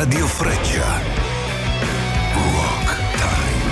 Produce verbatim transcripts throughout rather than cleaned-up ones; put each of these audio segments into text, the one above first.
Radio Freccia. Rock Time.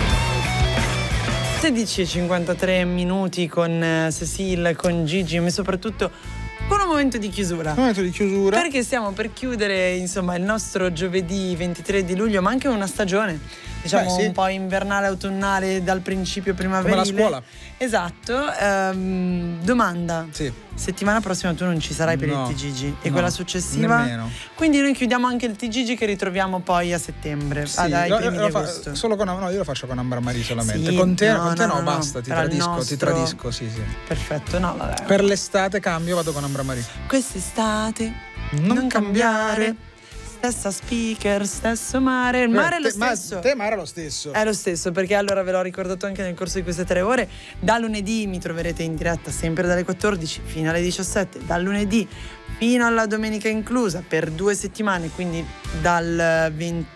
sedici e cinquantatré minuti con Cecile, con Gigi, ma soprattutto con un momento di chiusura. Un momento di chiusura. Perché stiamo per chiudere, insomma, il nostro giovedì ventitré di luglio, ma anche una stagione, diciamo, Beh, sì. un po' invernale, autunnale, dal principio primaverile. Come la scuola. Esatto. Ehm, domanda. Sì. Settimana prossima tu non ci sarai per No, il T G G e no, quella successiva? nemmeno. Quindi noi chiudiamo anche il T G G che ritroviamo poi a settembre, Sì, ah, dai lo- primi lo di fa- agosto. solo con, no, io lo faccio con Ambra Marie solamente. Sì, con te no, con te no, no, no, basta, ti per il tradisco, nostro- ti tradisco, sì, sì. Perfetto, no, vabbè. Per l'estate cambio, vado con Ambra Marie. Quest'estate Non, non cambiare, stessa speaker, stesso mare. Il mare è lo Eh, te, ma- stesso. te mare è lo stesso. È lo stesso, perché allora ve l'ho ricordato anche nel corso di queste tre ore. Da lunedì mi troverete in diretta sempre dalle quattordici fino alle diciassette. Dal lunedì fino alla domenica inclusa per due settimane, quindi dal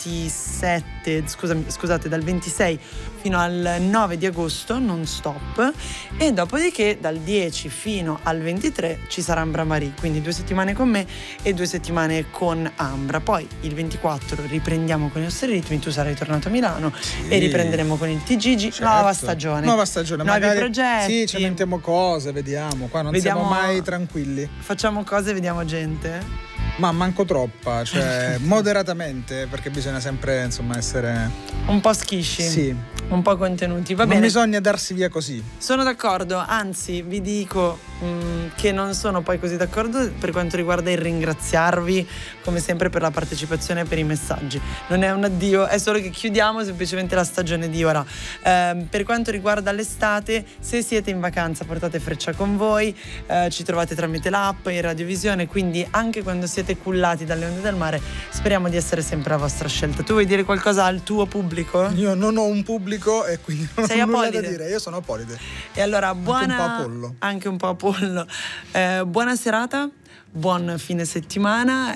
ventisette, scusami, scusate, dal ventisei fino al nove di agosto, non stop. E dopodiché dal dieci fino al ventitré ci sarà Ambra Marie, quindi due settimane con me e due settimane con Ambra. Poi il ventiquattro riprendiamo con i nostri ritmi, tu sarai tornato a Milano e riprenderemo con il T G G. Certo. Nuova stagione. Nuova stagione, nuovi magari progetti. sì, ci inventiamo cose, vediamo. Qua non Vediamo- siamo mai tranquilli. Facciamo cose, vediamo gente. Ma manco troppa, cioè moderatamente, perché bisogna sempre, insomma, essere Un po' schisci. sì. Un po' contenuti. Va Non bene. bisogna darsi via così. Sono d'accordo, anzi vi dico mh, che non sono poi così d'accordo per quanto riguarda il ringraziarvi come sempre per la partecipazione e per i messaggi. Non è un addio, è solo che chiudiamo semplicemente la stagione di ora. Ehm, per quanto riguarda l'estate, se siete in vacanza portate Freccia con voi, eh, ci trovate tramite l'app in radiovisione, quindi anche quando siete cullati dalle onde del mare speriamo di essere sempre la vostra scelta. Tu vuoi dire qualcosa al tuo pubblico? Io non ho un pubblico e quindi non Sei ho nulla apolide? da dire. Io sono apolide. E allora buona un po' Apollo. anche un po' Apollo. Eh, buona serata, buon fine settimana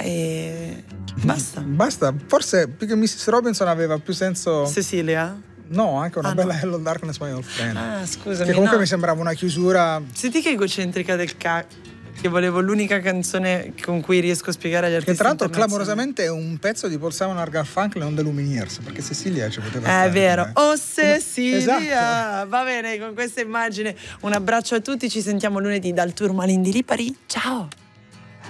e basta. Basta, forse perché missus Robinson aveva più senso. Cecilia? No, anche una Ah, bella no. Hello Darkness My Old Friend. Ah, scusami. che comunque no. mi sembrava una chiusura. Senti che egocentrica del ca... Che volevo l'unica canzone con cui riesco a spiegare agli artisti Che tra l'altro internazionali. clamorosamente è un pezzo di Paul Simon Garfunkel e non The Lumineers, perché Cecilia ci poteva È stare. vero. eh. Oh Cecilia! Esatto. Va bene, con questa immagine un abbraccio a tutti, ci sentiamo lunedì dal Tour Malin di Lipari. Ciao!